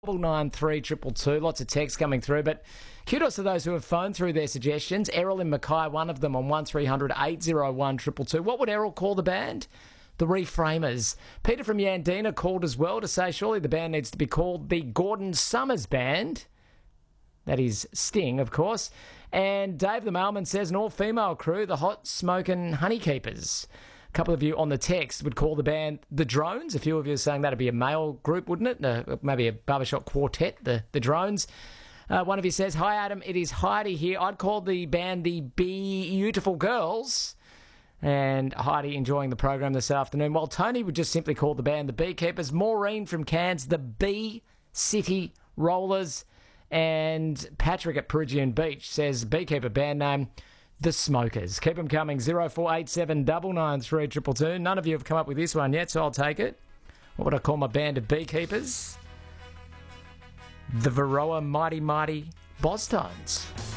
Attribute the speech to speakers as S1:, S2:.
S1: 99322. Lots of texts coming through, but kudos to those who have phoned through their suggestions. Errol in Mackay, one of them on 1300 801 222. What would Errol call the band? The Reframers. Peter from Yandina called as well to say surely the band needs to be called the Gordon Summers Band. That is Sting, of course. And Dave the Mailman says an all-female crew, the Hot Smokin' Honeykeepers. A couple of you on the text would call the band the Drones. A few of you are saying that'd be a male group, wouldn't it? Maybe a barbershop quartet, the Drones. One of you says, hi, Adam, it is Heidi here. I'd call the band the Beautiful Girls. And Heidi enjoying the program this afternoon. While Tony would just simply call the band the Beekeepers. Maureen from Cairns, the Bee City Rollers. And Patrick at Perugian Beach says Beekeeper band name, The Smokers. Keep them coming, 0487 993 222. None of you have come up with this one yet, so I'll take it. What would I call my band of beekeepers? The Varroa Mighty Boztones.